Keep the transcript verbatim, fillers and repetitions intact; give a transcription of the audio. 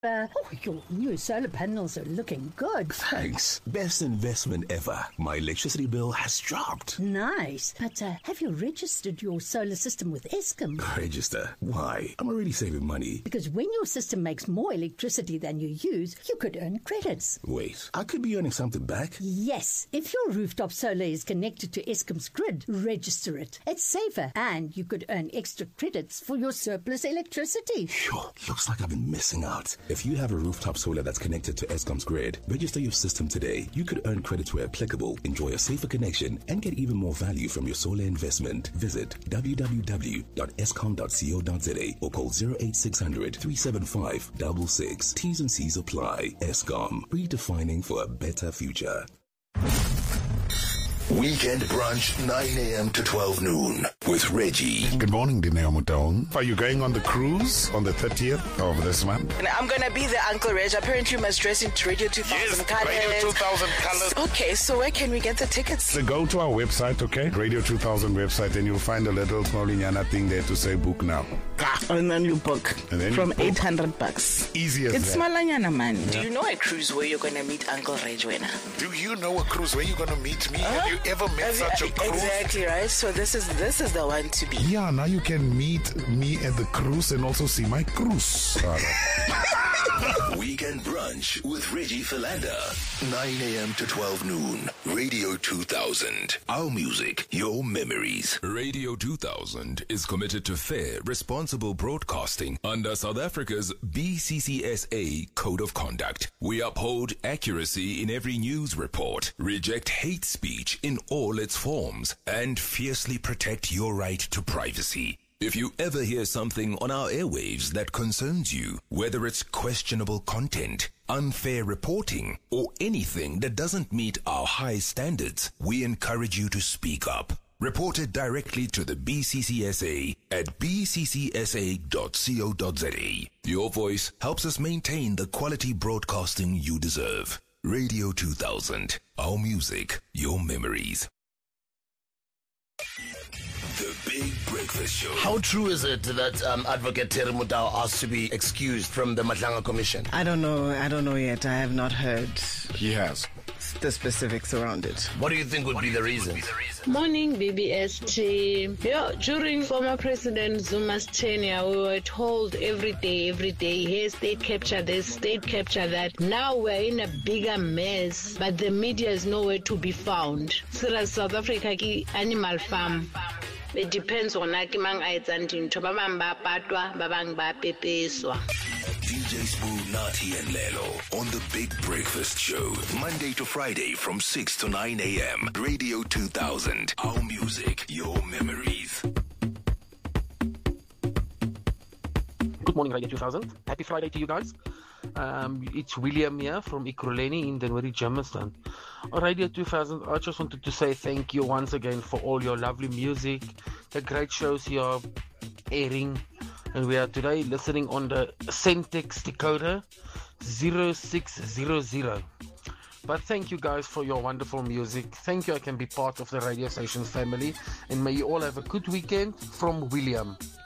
Uh, oh, your new solar panels are looking good. Thanks. Best investment ever. My electricity bill has dropped. Nice. But uh, have you registered your solar system with Eskom? Register? Why? I'm already saving money. Because when your system makes more electricity than you use, you could earn credits. Wait, I could be earning something back? Yes. If your rooftop solar is connected to Eskom's grid, register it. It's safer, and you could earn extra credits for your surplus electricity. Sure, looks like I've been missing out. If you have a rooftop solar that's connected to Eskom's grid, register your system today. You could earn credits where applicable, enjoy a safer connection, and get even more value from your solar investment. Visit w w w dot eskom dot co dot za or call zero eight six hundred, three seven five, six six. T's and C's apply. Eskom, redefining for a better future. Weekend brunch, nine a.m. to twelve noon with Reggie. Good morning, Dineo Mutong. Are you going on the cruise on the thirtieth of this month? And I'm going to be the Uncle Reg. Apparently, you must dress into Radio two thousand yes, colors. Radio two thousand colors. Okay, so where can we get the tickets? So go to our website, okay? Radio two thousand website, and you'll find a little small Inyana thing there to say book now. And then you book and then from you book. eight hundred bucks. Easy as it's that. It's Malanyana, man. Yeah. Do you know a cruise where you're going to meet Uncle Reg? Do you know a cruise where you're going to meet me? Uh-huh. Have you ever met Have such you, a cruise? Exactly, right? So this is this is the one to be. Yeah, now you can meet me at the cruise and also see my cruise. Weekend brunch with Reggie Philander, nine a.m. to twelve noon. Radio two thousand. Our music, your memories. Radio two thousand is committed to fair, responsible broadcasting under South Africa's B C C S A Code of Conduct. We uphold accuracy in every news report, reject hate speech in all its forms, and fiercely protect your right to privacy. If you ever hear something on our airwaves that concerns you, whether it's questionable content, unfair reporting, or anything that doesn't meet our high standards, we encourage you to speak up. Report it directly to the B C C S A at b c c s a dot co dot za. Your voice helps us maintain the quality broadcasting you deserve. Radio two thousand. Our music, your memories. The Big Breakfast Show. How true is it that um, Advocate Terry Mutau asked to be excused from the Matlanga Commission? I don't know. I don't know yet. I have not heard. He has. The specifics around it. What do you think would be the reason? Morning, B B S team. Yeah, during former President Zuma's tenure, we were told every day, every day, hey, state capture this, state capture that. Now we're in a bigger mess, but the media is nowhere to be found. Serious South Africa ki animal farm. It depends on akimang aitzantin to babang ba patwa, babang ba pepeswa. D J Spoo, Nati and Lelo on the Big Breakfast Show, Monday to Friday from six to nine a.m. Radio two thousand. Our music, your memories. Good morning, Radio two thousand. Happy Friday to you guys. Um, it's William here from Ekurhuleni in Denbury, Germiston. On Radio two thousand, I just wanted to say thank you once again for all your lovely music, the great shows you're airing. And we are today listening on the Centex decoder zero six zero zero. But thank you guys for your wonderful music. Thank you I can be part of the radio station's family. And may you all have a good weekend from William.